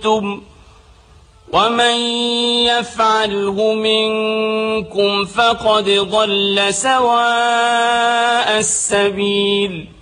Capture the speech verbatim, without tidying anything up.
كفرتم ومن يفعله منكم فقد ضل سواء السبيل